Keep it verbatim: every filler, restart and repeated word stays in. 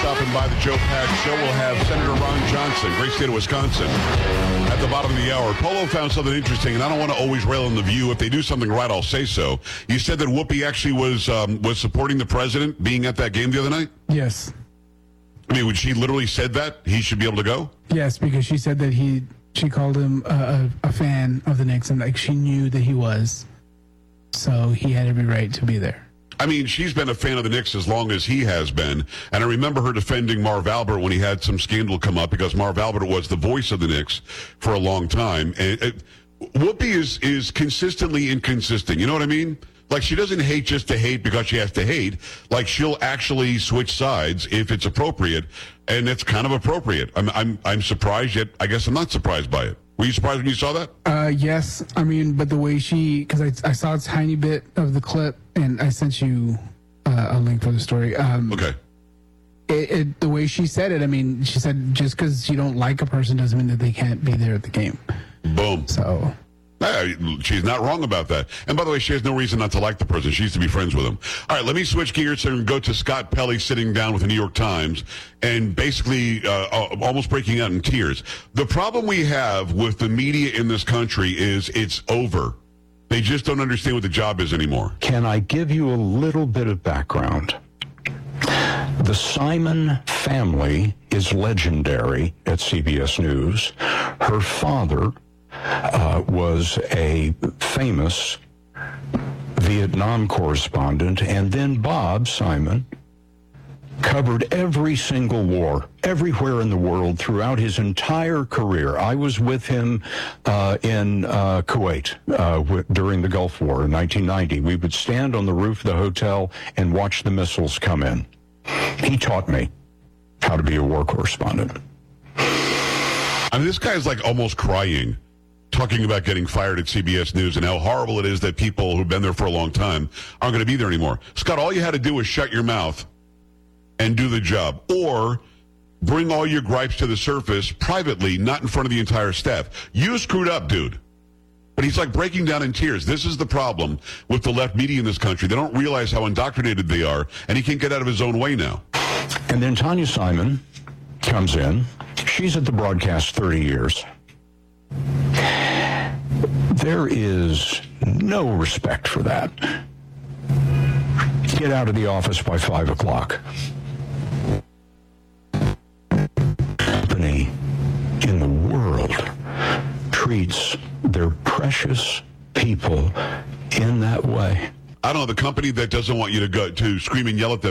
stopping by the Joe Pags Show. We'll have Senator Ron Johnson, great state of Wisconsin, at the bottom of the hour. Polo found something interesting, and I don't want to always rail on The View. If they do something right, I'll say so. You said that Whoopi actually was um, was supporting the president being at that game the other night? Yes. I mean, when she literally said that, he should be able to go? Yes, because she said that he, she called him a, a, a fan of the Knicks, and like she knew that he was. So he had every right to be there. I mean, she's been a fan of the Knicks as long as he has been. And I remember her defending Marv Albert when he had some scandal come up because Marv Albert was the voice of the Knicks for a long time. And it, Whoopi is, is consistently inconsistent. You know what I mean? Like, she doesn't hate just to hate because she has to hate. Like, she'll actually switch sides if it's appropriate. And it's kind of appropriate. I'm, I'm, I'm surprised, yet I guess I'm not surprised by it. Were you surprised when you saw that? Uh, yes. I mean, but the way she, because I, I saw a tiny bit of the clip, and I sent you uh, a link for the story. Um, okay. It, it, the way she said it, I mean, she said just because you don't like a person doesn't mean that they can't be there at the game. Boom. So. Yeah, she's not wrong about that. And by the way, she has no reason not to like the person. She used to be friends with him. All right, let me switch gears and go to Scott Pelley sitting down with the New York Times and basically uh, almost breaking out in tears. The problem we have with the media in this country is it's over. They just don't understand what the job is anymore. Can I give you a little bit of background? The Simon family is legendary at C B S News. Her father Uh, was a famous Vietnam correspondent, and then Bob Simon covered every single war, everywhere in the world, throughout his entire career. I was with him uh, in uh, Kuwait uh, w- during the Gulf War in nineteen ninety. We would stand on the roof of the hotel and watch the missiles come in. He taught me how to be a war correspondent. I mean, this guy's like almost crying, talking about getting fired at C B S News and how horrible it is that people who've been there for a long time aren't going to be there anymore. Scott, all you had to do was shut your mouth and do the job, or bring all your gripes to the surface privately, not in front of the entire staff. You screwed up, dude. But he's like breaking down in tears. This is the problem with the left media in this country. They don't realize how indoctrinated they are, and he can't get out of his own way now. And then Tanya Simon comes in. She's at the broadcast thirty years. There is no respect for that. Get out of the office by five o'clock. Company in the world treats their precious people in that way. I don't know, the company that doesn't want you to go to scream and yell at them